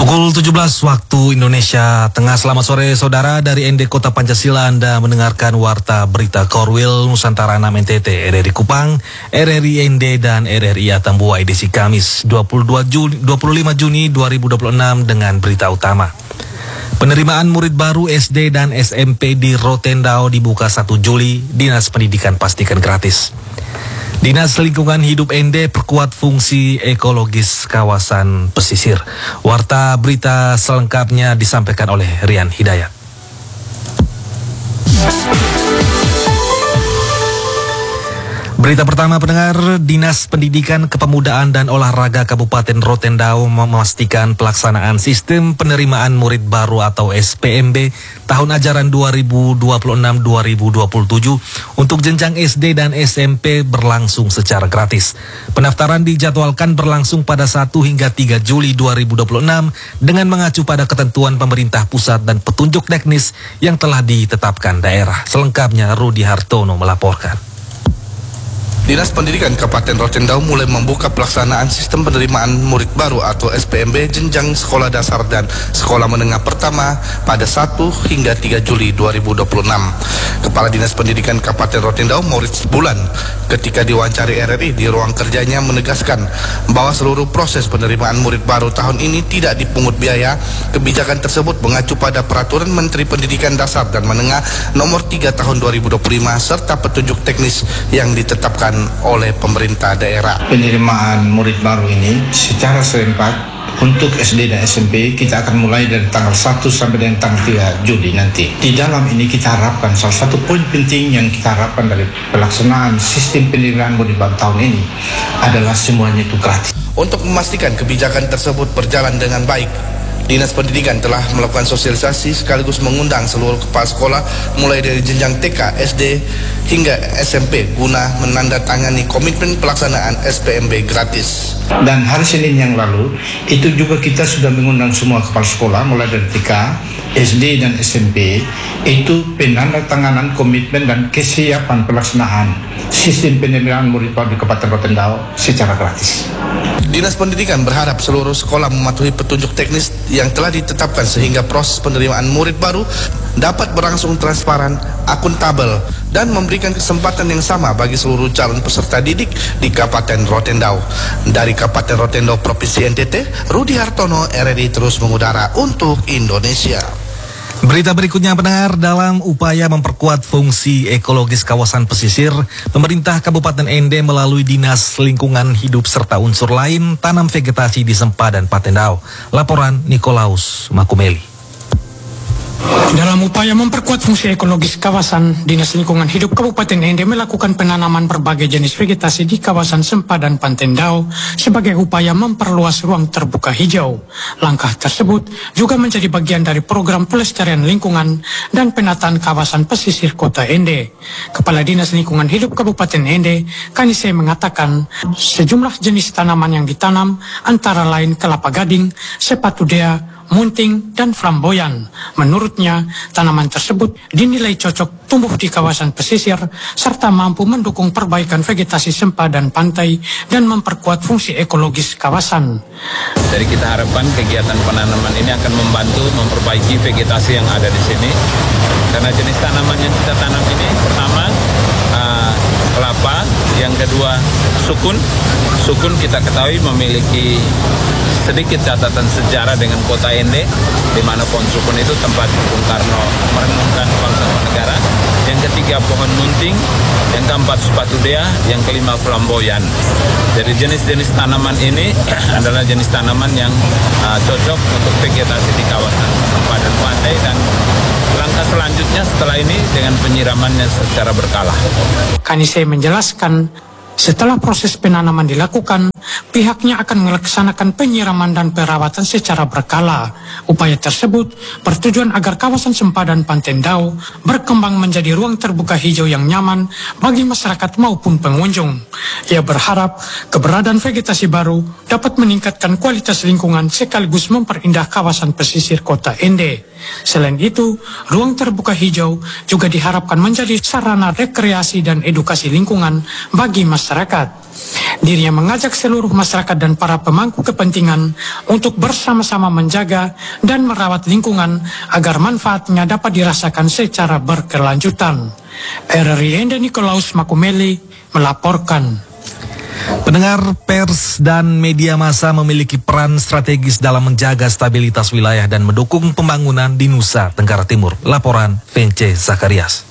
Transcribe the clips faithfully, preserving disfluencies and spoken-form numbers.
Pukul tujuh belas waktu Indonesia Tengah. Selamat sore saudara, dari N D Kota Pancasila Anda mendengarkan Warta Berita Korwil Nusantara enam N T T, R R I Kupang, R R I N D dan R R I Atambua edisi Kamis dua puluh lima Juni dua ribu dua puluh enam dengan berita utama. Penerimaan murid baru S D dan S M P di Rotendao dibuka satu Juli, Dinas Pendidikan pastikan gratis. Dinas Lingkungan Hidup N D perkuat fungsi ekologis kawasan pesisir. Warta berita selengkapnya disampaikan oleh Rian Hidayat. Berita pertama pendengar, Dinas Pendidikan Kepemudaan dan Olahraga Kabupaten Rotendao memastikan pelaksanaan sistem penerimaan murid baru atau S P M B tahun ajaran dua ribu dua puluh enam dua ribu dua puluh tujuh untuk jenjang S D dan S M P berlangsung secara gratis. Pendaftaran dijadwalkan berlangsung pada satu hingga tiga Juli dua ribu dua puluh enam dengan mengacu pada ketentuan pemerintah pusat dan petunjuk teknis yang telah ditetapkan daerah. Selengkapnya Rudi Hartono melaporkan. Dinas Pendidikan Kabupaten Rotendao mulai membuka pelaksanaan sistem penerimaan murid baru atau S P M B jenjang sekolah dasar dan sekolah menengah pertama pada satu hingga tiga Juli dua ribu dua puluh enam. Kepala Dinas Pendidikan Kabupaten Rotendao Maurits Bulan ketika diwawancari R R I di ruang kerjanya menegaskan bahwa seluruh proses penerimaan murid baru tahun ini tidak dipungut biaya. Kebijakan tersebut mengacu pada Peraturan Menteri Pendidikan Dasar dan Menengah Nomor tiga Tahun dua ribu dua puluh lima serta petunjuk teknis yang ditetapkan oleh pemerintah daerah. Penerimaan murid baru ini secara serempak untuk S D dan S M P kita akan mulai dari tanggal satu sampai dengan tanggal tiga Juli nanti. Di dalam ini kita harapkan salah satu poin penting yang kita harapkan dari pelaksanaan sistem penerimaan murid baru tahun ini adalah semuanya itu gratis. Untuk memastikan kebijakan tersebut berjalan dengan baik, Dinas Pendidikan telah melakukan sosialisasi sekaligus mengundang seluruh kepala sekolah mulai dari jenjang T K, S D hingga S M P guna menandatangani komitmen pelaksanaan S P M B gratis. Dan hari Senin yang lalu itu juga kita sudah mengundang semua kepala sekolah mulai dari T K, S D dan S M P itu penandatanganan komitmen dan kesiapan pelaksanaan sistem penerimaan murid baru di Kabupaten Rotendao secara gratis. Dinas Pendidikan berharap seluruh sekolah mematuhi petunjuk teknis yang telah ditetapkan sehingga proses penerimaan murid baru dapat berlangsung transparan, akuntabel, dan memberikan kesempatan yang sama bagi seluruh calon peserta didik di Kabupaten Rotendao. Dari Kabupaten Rotendao, Provinsi N T T, Rudi Hartono, R R I terus mengudara untuk Indonesia. Berita berikutnya pendengar, dalam upaya memperkuat fungsi ekologis kawasan pesisir, pemerintah Kabupaten N D melalui Dinas Lingkungan Hidup serta unsur lain tanam vegetasi di sempadan Patendao. Laporan Nikolaus Makumeli. Dalam upaya memperkuat fungsi ekologis kawasan, Dinas Lingkungan Hidup Kabupaten N D melakukan penanaman berbagai jenis vegetasi di kawasan sempadan Patendao sebagai upaya memperluas ruang terbuka hijau. Langkah tersebut juga menjadi bagian dari program pelestarian lingkungan dan penataan kawasan pesisir kota N D. Kepala Dinas Lingkungan Hidup Kabupaten N D, Kanise, mengatakan sejumlah jenis tanaman yang ditanam antara lain kelapa gading, sepatudea, munting, dan flamboyan. Menurutnya, tanaman tersebut dinilai cocok tumbuh di kawasan pesisir serta mampu mendukung perbaikan vegetasi sempadan pantai dan memperkuat fungsi ekologis kawasan. Jadi kita harapkan kegiatan penanaman ini akan membantu memperbaiki vegetasi yang ada di sini. Karena jenis tanaman yang kita tanam ini pertama uh, kelapa, yang kedua sukun. Sukun kita ketahui memiliki sedikit catatan sejarah dengan kota N D, di mana pohon sukun itu tempat Bung Karno merenungkan bangsa dan negara. Yang ketiga pohon munting, yang keempat sepatudea, yang kelima flamboyan. Jadi jenis-jenis tanaman ini adalah jenis tanaman yang uh, cocok untuk vegetasi di kawasan sempadan pantai, dan langkah selanjutnya setelah ini dengan penyiramannya secara berkala. Kanise menjelaskan, setelah proses penanaman dilakukan, pihaknya akan melaksanakan penyiraman dan perawatan secara berkala. Upaya tersebut bertujuan agar kawasan sempadan Patendao berkembang menjadi ruang terbuka hijau yang nyaman bagi masyarakat maupun pengunjung. Ia berharap keberadaan vegetasi baru dapat meningkatkan kualitas lingkungan sekaligus memperindah kawasan pesisir kota N D. Selain itu, ruang terbuka hijau juga diharapkan menjadi sarana rekreasi dan edukasi lingkungan bagi masyarakat masyarakat. Dirinya mengajak seluruh masyarakat dan para pemangku kepentingan untuk bersama-sama menjaga dan merawat lingkungan agar manfaatnya dapat dirasakan secara berkelanjutan. R R I Ende Nikolaus Makumeli melaporkan. Pendengar, pers dan media massa memiliki peran strategis dalam menjaga stabilitas wilayah dan mendukung pembangunan di Nusa Tenggara Timur. Laporan Vence Zakarias.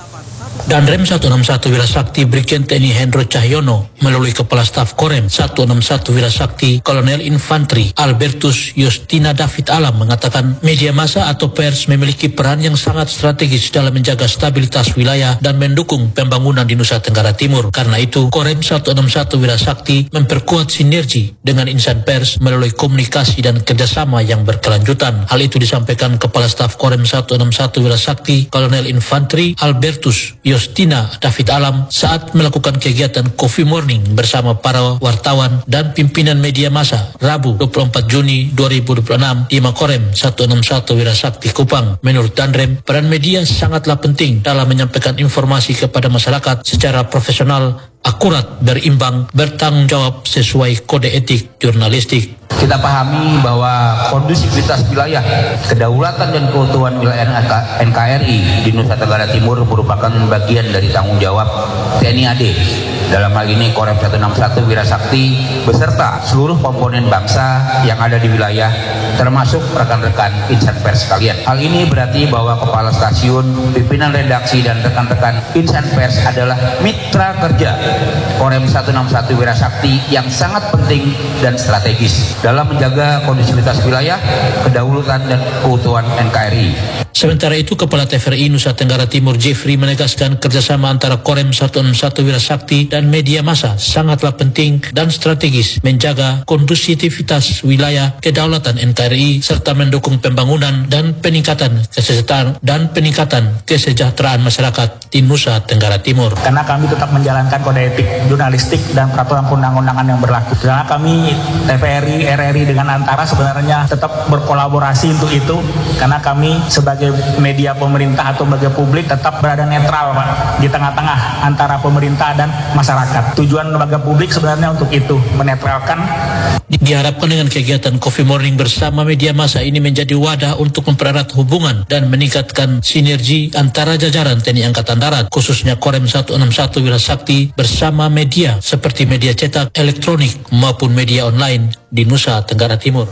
Danrem seratus enam puluh satu Wirasakti Brigjen T N I Hendro Cahyono melalui Kepala Staf Korem seratus enam puluh satu Wirasakti Kolonel Infantri Albertus Yostina David Alam mengatakan media massa atau pers memiliki peran yang sangat strategis dalam menjaga stabilitas wilayah dan mendukung pembangunan di Nusa Tenggara Timur. Karena itu, Korem seratus enam puluh satu Wirasakti memperkuat sinergi dengan insan pers melalui komunikasi dan kerjasama yang berkelanjutan. Hal itu disampaikan Kepala Staf Korem seratus enam puluh satu Wirasakti Kolonel Infantri Albertus Yostina David Alam saat melakukan kegiatan Coffee Morning bersama para wartawan dan pimpinan media massa Rabu dua puluh empat Juni dua ribu dua puluh enam di Makorem seratus enam puluh satu Wirasakti Kupang. Menurut Danrem, peran media sangatlah penting dalam menyampaikan informasi kepada masyarakat secara profesional, akurat, berimbang, bertanggung jawab sesuai kode etik jurnalistik. Kita pahami bahwa kondusivitas wilayah, kedaulatan dan keutuhan wilayah N K R I di Nusa Tenggara Timur merupakan bagian dari tanggung jawab T N I A D. Dalam hal ini Korem seratus enam puluh satu Wirasakti beserta seluruh komponen bangsa yang ada di wilayah, termasuk rekan-rekan insan pers sekalian. Hal ini berarti bahwa kepala stasiun, pimpinan redaksi, dan rekan-rekan insan pers adalah mitra kerja Korem seratus enam puluh satu Wirasakti yang sangat penting dan strategis dalam menjaga kondusivitas wilayah, kedaulatan dan keutuhan N K R I. Sementara itu, Kepala T V R I Nusa Tenggara Timur Jeffrey menegaskan kerjasama antara Korem seratus enam puluh satu Wirasakti dan media massa sangatlah penting dan strategis menjaga kondusivitas wilayah, kedaulatan N K R I serta mendukung pembangunan dan peningkatan kesejahteraan dan peningkatan kesejahteraan masyarakat di Nusa Tenggara Timur. Karena kami tetap menjalankan kode etik jurnalistik dan peraturan perundang-undangan yang berlaku. Karena kami T V R I, R R I dengan Antara sebenarnya tetap berkolaborasi untuk itu, karena kami sebagai media pemerintah atau sebagai publik tetap berada netral, Pak, di tengah-tengah antara pemerintah dan masyarakat. Tujuan lembaga publik sebenarnya untuk itu, menetralkan. Diharapkan dengan kegiatan Coffee Morning bersama media massa ini menjadi wadah untuk mempererat hubungan dan meningkatkan sinergi antara jajaran T N I Angkatan Darat, khususnya Korem seratus enam puluh satu Wirasakti bersama media seperti media cetak, elektronik maupun media online di Nusa Tenggara Timur.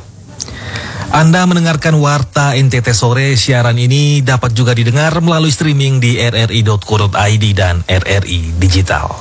Anda mendengarkan Warta N T T Sore. Siaran ini dapat juga didengar melalui streaming di r r i dot co dot i d dan R R I Digital.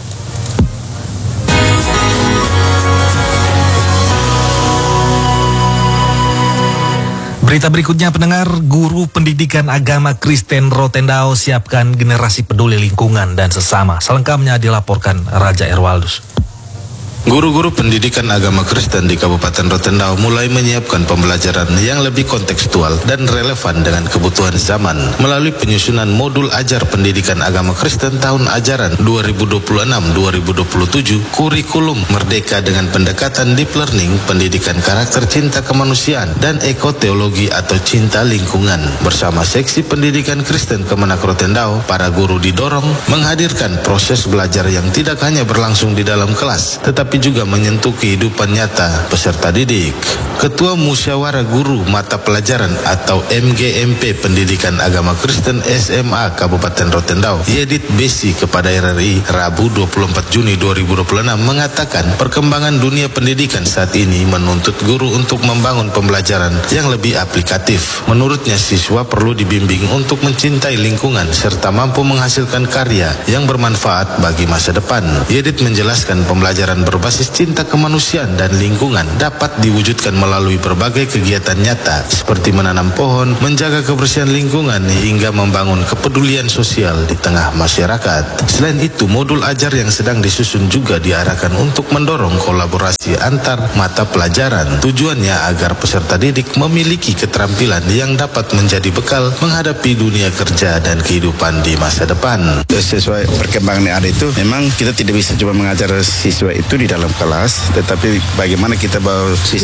Berita berikutnya, pendengar, guru pendidikan agama Kristen Rotendao siapkan generasi peduli lingkungan dan sesama. Selengkapnya dilaporkan Raja Erwaldus. Guru-guru pendidikan agama Kristen di Kabupaten Rotendao mulai menyiapkan pembelajaran yang lebih kontekstual dan relevan dengan kebutuhan zaman melalui penyusunan modul ajar pendidikan agama Kristen tahun ajaran dua ribu dua puluh enam dua ribu dua puluh tujuh, kurikulum Merdeka dengan pendekatan deep learning, pendidikan karakter cinta kemanusiaan, dan ekoteologi atau cinta lingkungan. Bersama seksi pendidikan Kristen Kemenak Rotendao, para guru didorong menghadirkan proses belajar yang tidak hanya berlangsung di dalam kelas, tetapi tapi juga menyentuh kehidupan nyata peserta didik. Ketua Musyawarah Guru Mata Pelajaran atau M G M P Pendidikan Agama Kristen S M A Kabupaten Rotendao, Yedit Besi, kepada R R I Rabu dua puluh empat Juni dua ribu dua puluh enam mengatakan perkembangan dunia pendidikan saat ini menuntut guru untuk membangun pembelajaran yang lebih aplikatif. Menurutnya, siswa perlu dibimbing untuk mencintai lingkungan serta mampu menghasilkan karya yang bermanfaat bagi masa depan. Yedit menjelaskan pembelajaran ber berbasis cinta kemanusiaan dan lingkungan dapat diwujudkan melalui berbagai kegiatan nyata seperti menanam pohon, menjaga kebersihan lingkungan, hingga membangun kepedulian sosial di tengah masyarakat. Selain itu, modul ajar yang sedang disusun juga diarahkan untuk mendorong kolaborasi antar mata pelajaran. Tujuannya agar peserta didik memiliki keterampilan yang dapat menjadi bekal menghadapi dunia kerja dan kehidupan di masa depan. Sesuai perkembangan yang ada itu, memang kita tidak bisa cuma mengajar siswa itu di dalam kelas, tetapi bagaimana kita bawa siswa itu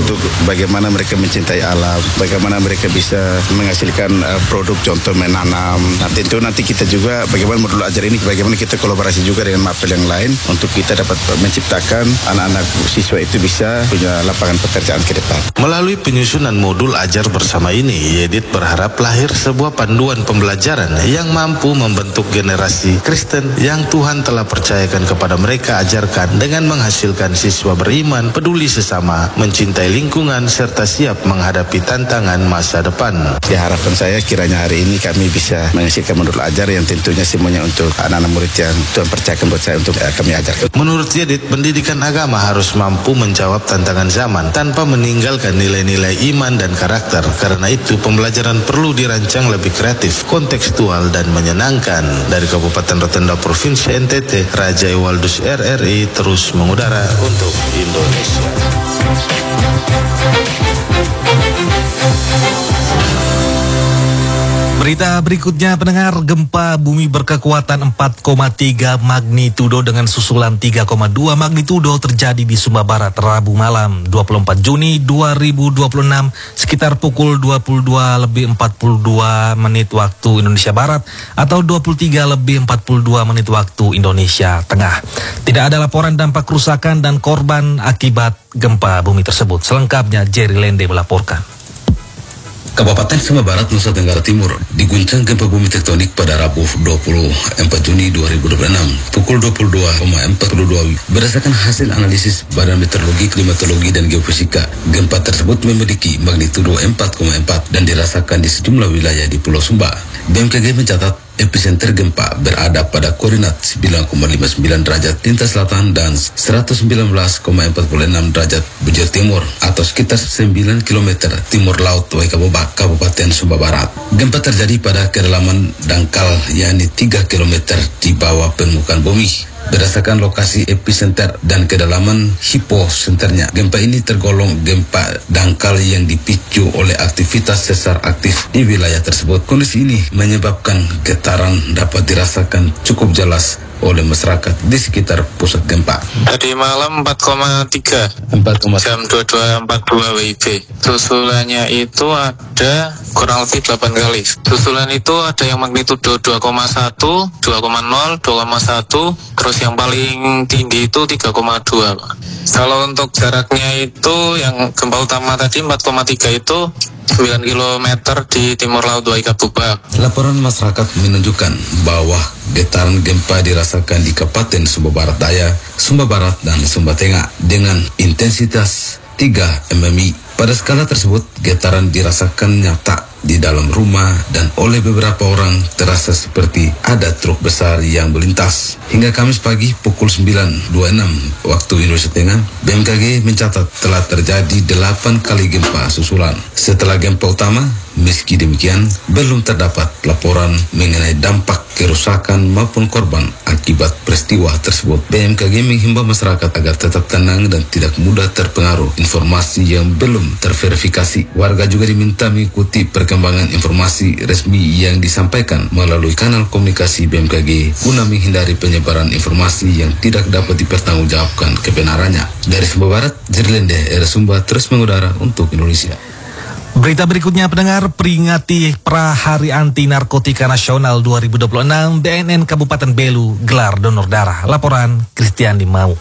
untuk bagaimana mereka mencintai alam, bagaimana mereka bisa menghasilkan uh, produk contoh menanam. Nah, tentu nanti kita juga bagaimana modul ajar ini, bagaimana kita kolaborasi juga dengan Mapel yang lain untuk kita dapat menciptakan anak-anak siswa itu bisa punya lapangan pekerjaan ke depan. Melalui penyusunan modul ajar bersama ini, Yedit berharap lahir sebuah panduan pembelajaran yang mampu membentuk generasi Kristen yang Tuhan telah percayakan kepada mereka ajarkan dengan menghasilkan siswa beriman, peduli sesama, mencintai lingkungan, serta siap menghadapi tantangan masa depan. Ya, harapan saya kiranya hari ini kami bisa menghasilkan modul ajar yang tentunya semuanya untuk anak-anak murid yang Tuhan percayakan buat saya untuk eh, kami ajarkan. Menurut Yedit, pendidikan agama harus mampu menjawab tantangan zaman tanpa meninggalkan nilai-nilai iman dan karakter. Karena itu, pembelajaran perlu dirancang lebih kreatif, kontekstual, dan menyenangkan. Dari Kabupaten Rotendao Provinsi N T T, Raja Ewaldus R R I terus mengudara untuk Indonesia. Berita berikutnya, pendengar, gempa bumi berkekuatan empat koma tiga magnitudo dengan susulan tiga koma dua magnitudo terjadi di Sumba Barat Rabu malam dua puluh empat Juni dua ribu dua puluh enam sekitar pukul dua puluh dua lebih empat puluh dua menit waktu Indonesia Barat atau dua puluh tiga lebih empat puluh dua menit waktu Indonesia Tengah. Tidak ada laporan dampak kerusakan dan korban akibat gempa bumi tersebut. Selengkapnya Jerry Lende melaporkan. Kabupaten Sumba Barat, Nusa Tenggara Timur diguncang gempa bumi tektonik pada Rabu dua puluh empat Juni dua ribu dua puluh enam pukul dua puluh dua empat puluh dua. Berdasarkan hasil analisis Badan Meteorologi, Klimatologi, dan Geofisika, gempa tersebut memiliki magnitudo empat koma empat dan dirasakan di sejumlah wilayah di Pulau Sumba. B M K G mencatat epicenter gempa berada pada koordinat sembilan koma lima sembilan derajat lintas selatan dan seratus sembilan belas koma empat enam derajat bujur timur atau sekitar sembilan kilometer timur laut Waikabubak, Kabupaten Sumba Barat. Gempa terjadi pada kedalaman dangkal yakni tiga kilometer di bawah permukaan bumi. Berdasarkan lokasi epicenter dan kedalaman hiposenternya, gempa ini tergolong gempa dangkal yang dipicu oleh aktivitas sesar aktif di wilayah tersebut. Kondisi ini menyebabkan getaran dapat dirasakan cukup jelas oleh masyarakat di sekitar pusat gempa. Tadi malam empat koma tiga jam dua puluh dua empat puluh dua W I B. Susulannya itu ada kurang lebih delapan kali. Susulan itu ada yang magnitudo dua koma satu, dua koma nol, dua koma satu, terus yang paling tinggi itu tiga koma dua. Kalau untuk jaraknya itu yang gempa utama tadi empat koma tiga itu sembilan kilometer di timur laut Waikabubak. Laporan masyarakat menunjukkan bahwa getaran gempa dirasakan di Kabupaten Sumba Barat Daya, Sumba Barat, dan Sumba Tengah dengan intensitas tiga milimeter. Pada skala tersebut, getaran dirasakan nyata di dalam rumah dan oleh beberapa orang terasa seperti ada truk besar yang melintas. Hingga Kamis pagi pukul sembilan dua puluh enam waktu Indonesia Tengah, B M K G mencatat telah terjadi delapan kali gempa susulan. Setelah gempa utama, meski demikian, belum terdapat laporan mengenai dampak kerusakan maupun korban akibat peristiwa tersebut. B M K G menghimbau masyarakat agar tetap tenang dan tidak mudah terpengaruh informasi yang belum terverifikasi. Warga juga diminta mengikuti perkembangan informasi resmi yang disampaikan melalui kanal komunikasi B M K G guna menghindari penyebaran informasi yang tidak dapat dipertanggungjawabkan kebenarannya. Dari Sumba Barat, Jerlende R Sumba terus mengudara untuk Indonesia. Berita berikutnya, pendengar, peringati Pra Hari Anti Narkotika Nasional dua ribu dua puluh enam, B N N Kabupaten Belu gelar donor darah. Laporan Christian Dimau.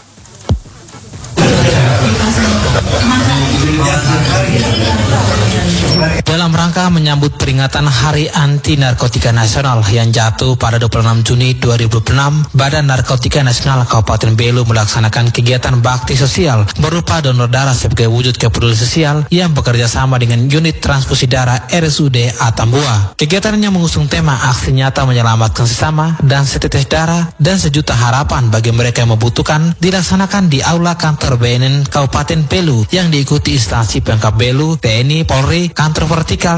Dalam rangka menyambut peringatan Hari Anti Narkotika Nasional yang jatuh pada dua puluh enam Juni dua ribu dua puluh enam, Badan Narkotika Nasional Kabupaten Belu melaksanakan kegiatan bakti sosial berupa donor darah sebagai wujud kepedulian sosial yang bekerja sama dengan unit transfusi darah R S U D Atambua. Kegiatannya mengusung tema aksi nyata menyelamatkan sesama dan setetes darah dan sejuta harapan bagi mereka yang membutuhkan, dilaksanakan di Aula Kantor B N N Kabupaten Belu yang diikuti instansi Pemkab Belu, T N I, Polri, Kantor Vertikal,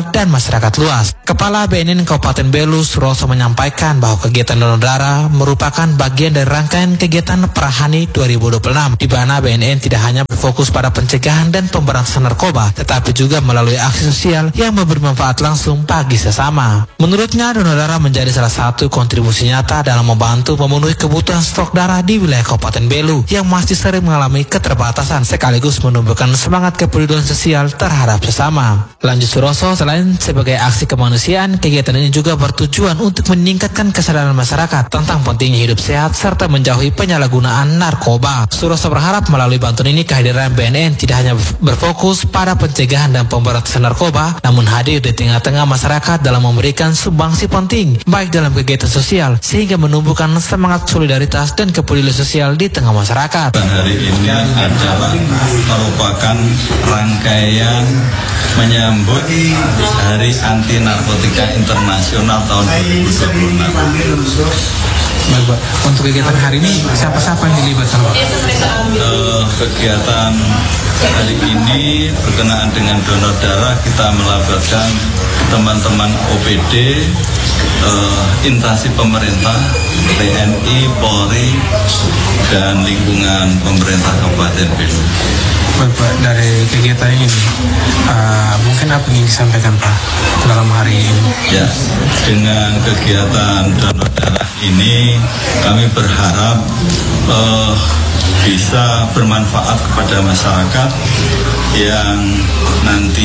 sosial dan masyarakat luas. Kepala B N N Kabupaten Belu, Suroso, menyampaikan bahwa kegiatan donor darah merupakan bagian dari rangkaian kegiatan Prahani dua ribu dua puluh enam, di mana B N N tidak hanya berfokus pada pencegahan dan pemberantasan narkoba, tetapi juga melalui aksi sosial yang memberi manfaat langsung bagi sesama. Menurutnya, donor darah menjadi salah satu kontribusi nyata dalam membantu memenuhi kebutuhan stok darah di wilayah Kabupaten Belu yang masih sering mengalami keterbatasan, sekaligus menumbuhkan semangat kepedulian sosial terhadap sesama. Lanjut Suroso, selain sebagai aksi kemanusiaan, kegiatan ini juga bertujuan untuk meningkatkan kesadaran masyarakat tentang pentingnya hidup sehat serta menjauhi penyalahgunaan narkoba. Suroso berharap melalui bantuan ini kehadiran B N N tidak hanya berfokus pada pencegahan dan pemberantasan narkoba, namun hadir di tengah-tengah masyarakat dalam memberikan sumbangsi penting baik dalam kegiatan sosial sehingga menumbuhkan semangat solidaritas dan kepedulian sosial di tengah masyarakat. Hari ini adalah merupakan rangkaian menyambut Hari Anti Narkotika Internasional tahun dua ribu dua puluh enam. Baik, Pak. Untuk kegiatan hari ini siapa-siapa yang dilibatkan, Pak? Uh, kegiatan hari ini berkenaan dengan donor darah, kita melibatkan teman-teman O P D, uh, instansi pemerintah, T N I, Polri, dan lingkungan pemerintah Kabupaten Belu. Baik, Pak, dari kegiatan ini uh, mungkin apa yang disampaikan, Pak, dalam hari ini? Ya, dengan kegiatan donor darah ini kami berharap uh, bisa bermanfaat kepada masyarakat yang nanti